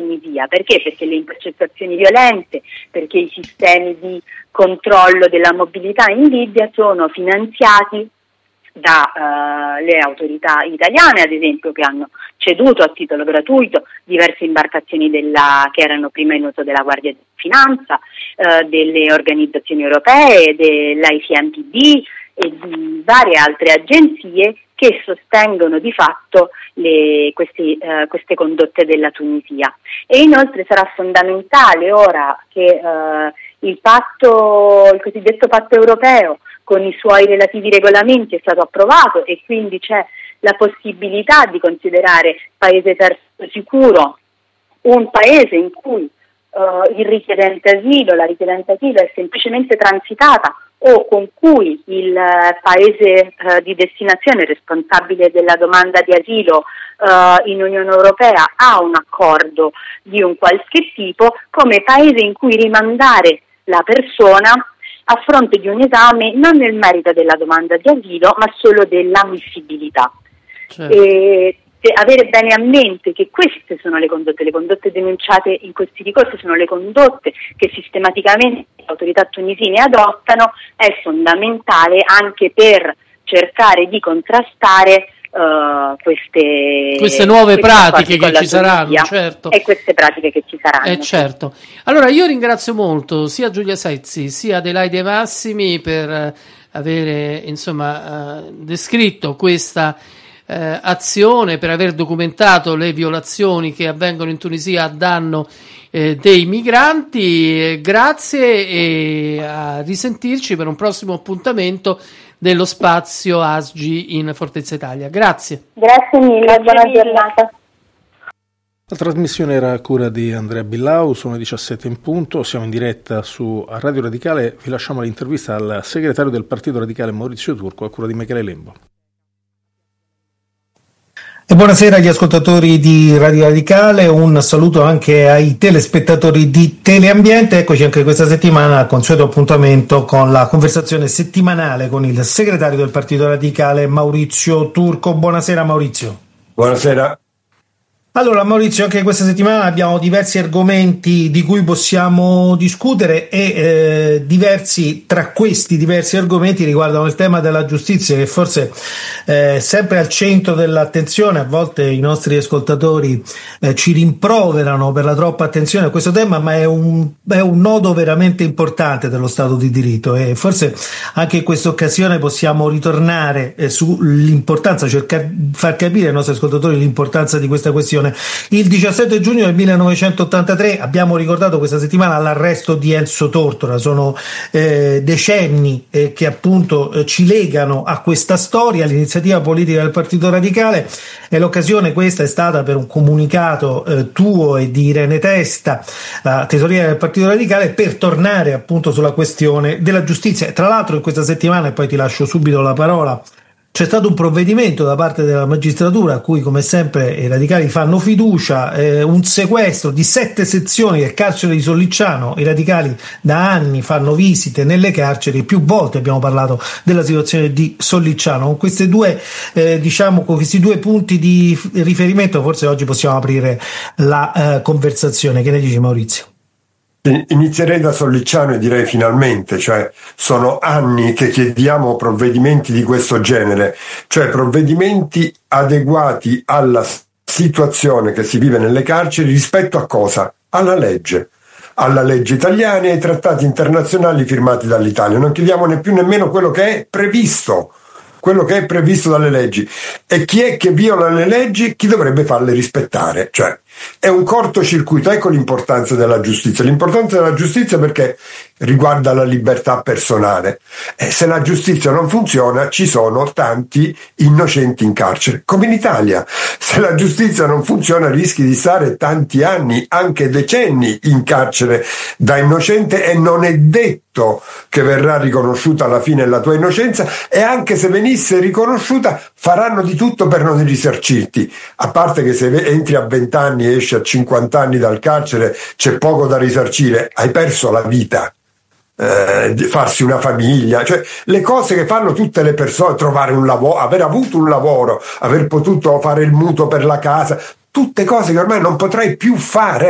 Tunisia. Perché? Perché le intercettazioni violente, perché i sistemi di controllo della mobilità in Libia sono finanziati dalle autorità italiane, ad esempio, che hanno ceduto a titolo gratuito diverse imbarcazioni che erano prima in uso della Guardia di Finanza, delle organizzazioni europee, dell'ICMPD e di varie altre agenzie che sostengono di fatto queste condotte della Tunisia. E inoltre sarà fondamentale ora che il cosiddetto patto europeo con i suoi relativi regolamenti è stato approvato e quindi c'è la possibilità di considerare paese terzo sicuro un paese in cui la richiedente asilo è semplicemente transitata o con cui il paese di destinazione responsabile della domanda di asilo in Unione Europea ha un accordo di un qualche tipo, come paese in cui rimandare la persona a fronte di un esame non nel merito della domanda di asilo ma solo dell'ammissibilità. Certo. E avere bene a mente che queste sono le condotte denunciate in questi ricorsi sono le condotte che sistematicamente le autorità tunisine adottano, è fondamentale anche per cercare di contrastare queste nuove pratiche che ci saranno, certo. E queste pratiche che ci saranno. Certo. Allora io ringrazio molto sia Giulia Sezzi sia Adelaide Massimi per avere descritto questa azione, per aver documentato le violazioni che avvengono in Tunisia a danno dei migranti. Grazie e a risentirci per un prossimo appuntamento dello spazio ASGI in Fortezza Italia. Grazie. Grazie mille, buona giornata. La trasmissione era a cura di Andrea Billau, sono le 17 in punto, siamo in diretta su Radio Radicale, vi lasciamo l'intervista al segretario del Partito Radicale Maurizio Turco a cura di Michele Lembo. E buonasera agli ascoltatori di Radio Radicale, un saluto anche ai telespettatori di Teleambiente. Eccoci anche questa settimana al consueto appuntamento con la conversazione settimanale con il segretario del Partito Radicale Maurizio Turco. Buonasera Maurizio. Buonasera. Allora Maurizio, anche questa settimana abbiamo diversi argomenti di cui possiamo discutere e tra questi diversi argomenti riguardano il tema della giustizia, che forse è sempre al centro dell'attenzione. A volte i nostri ascoltatori ci rimproverano per la troppa attenzione a questo tema, ma è un nodo veramente importante dello Stato di diritto e forse anche in questa occasione possiamo ritornare sull'importanza, cercare di far capire ai nostri ascoltatori l'importanza di questa questione. Il 17 giugno del 1983 abbiamo ricordato questa settimana l'arresto di Enzo Tortora. Sono decenni che appunto ci legano a questa storia. L'iniziativa politica del Partito Radicale e l'occasione questa è stata per un comunicato tuo e di Irene Testa, la tesoriera del Partito Radicale, per tornare appunto sulla questione della giustizia. Tra l'altro in questa settimana, e poi ti lascio subito la parola, c'è stato un provvedimento da parte della magistratura a cui, come sempre, i radicali fanno fiducia, un sequestro di 7 sezioni del carcere di Sollicciano. I radicali da anni fanno visite nelle carceri, più volte abbiamo parlato della situazione di Sollicciano. Con questi due punti di riferimento forse oggi possiamo aprire la conversazione. Che ne dici Maurizio? Inizierei da Sollicciano e direi finalmente, cioè sono anni che chiediamo provvedimenti di questo genere, cioè provvedimenti adeguati alla situazione che si vive nelle carceri rispetto a cosa? Alla legge italiana e ai trattati internazionali firmati dall'Italia. Non chiediamo nemmeno quello che è previsto dalle leggi. E chi è che viola le leggi? Chi dovrebbe farle rispettare? Cioè, è un cortocircuito. Ecco l'importanza della giustizia. L'importanza della giustizia perché riguarda la libertà personale. E se la giustizia non funziona, ci sono tanti innocenti in carcere, come in Italia. Se la giustizia non funziona, rischi di stare tanti anni, anche decenni, in carcere da innocente, e non è detto che verrà riconosciuta alla fine la tua innocenza, e anche se venisse riconosciuta faranno di tutto per non risarcirti, a parte che se entri a 20 anni e esci a 50 anni dal carcere c'è poco da risarcire, hai perso la vita. Farsi una famiglia, cioè le cose che fanno tutte le persone, trovare un lavoro, aver avuto un lavoro, aver potuto fare il mutuo per la casa, tutte cose che ormai non potrai più fare.